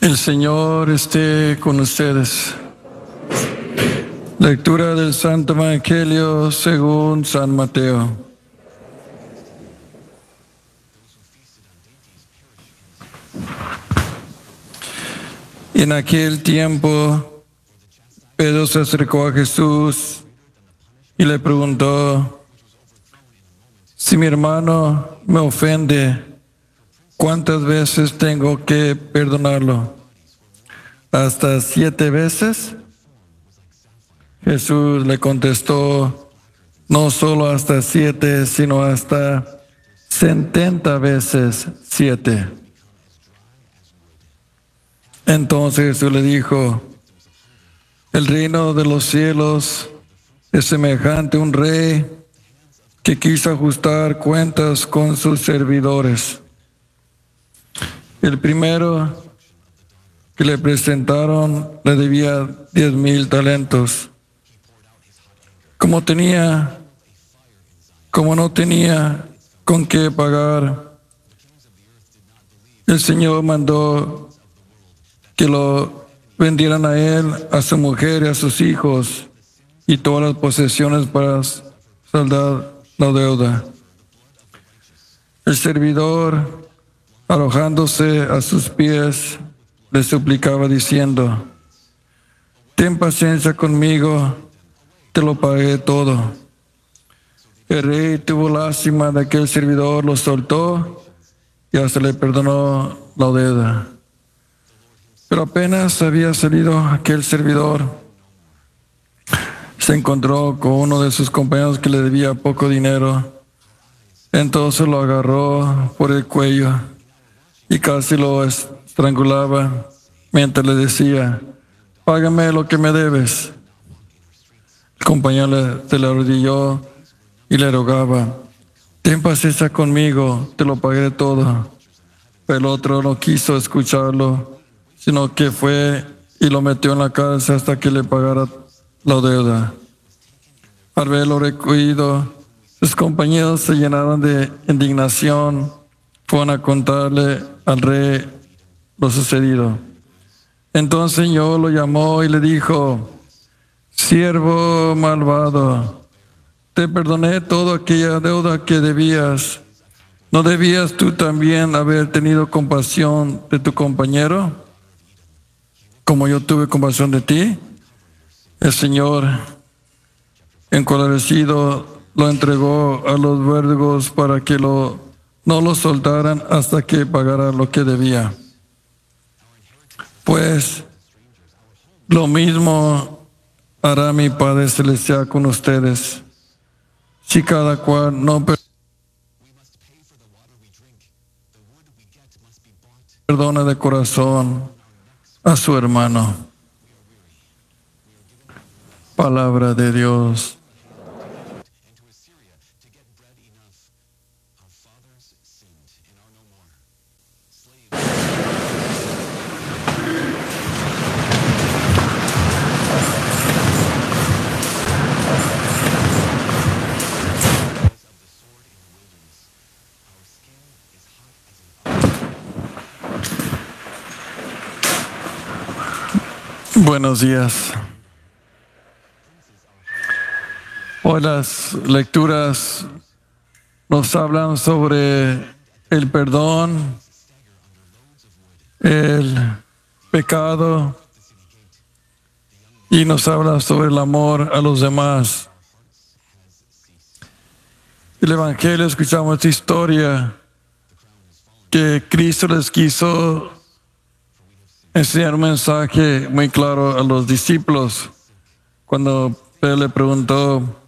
El Señor esté con ustedes. Lectura del Santo Evangelio según San Mateo. En aquel tiempo, Pedro se acercó a Jesús y le preguntó: si mi hermano me ofende, ¿cuántas veces tengo que perdonarlo? ¿Hasta 7 veces? Jesús le contestó: no solo hasta 7, sino hasta 70 veces 7. Entonces Jesús le dijo: el reino de los cielos es semejante a un rey que quiso ajustar cuentas con sus servidores. El primero que le presentaron le debía 10,000 talentos. Como no tenía con qué pagar, el Señor mandó que lo vendieran a él, a su mujer y a sus hijos y todas las posesiones para saldar la deuda. El servidor, arrojándose a sus pies, le suplicaba diciendo: ten paciencia conmigo, te lo pagué todo. El rey tuvo lástima de aquel servidor, lo soltó y hasta le perdonó la deuda. Pero apenas había salido aquel servidor, se encontró con uno de sus compañeros que le debía poco dinero. Entonces lo agarró por el cuello y casi lo estrangulaba mientras le decía: págame lo que me debes. El compañero se le arrodilló y le rogaba: ten paciencia conmigo, te lo pagué todo. Pero el otro no quiso escucharlo, sino que fue y lo metió en la cárcel hasta que le pagara la deuda. Al verlo recluido, sus compañeros se llenaron de indignación, fueron a contarle al rey lo sucedido. Entonces el Señor lo llamó y le dijo: siervo malvado, te perdoné toda aquella deuda que debías. ¿No debías tú también haber tenido compasión de tu compañero, como yo tuve compasión de ti? El Señor, encolerido, lo entregó a los verdugos para que no lo soltaran hasta que pagara lo que debía. Pues lo mismo hará mi Padre Celestial con ustedes, si cada cual no perdona de corazón a su hermano. Palabra de Dios. Buenos días. Hoy las lecturas nos hablan sobre el perdón, el pecado, y nos habla sobre el amor a los demás. El Evangelio, escuchamos esta historia que Cristo les quiso enseñar un mensaje muy claro a los discípulos. Cuando Pedro le preguntó: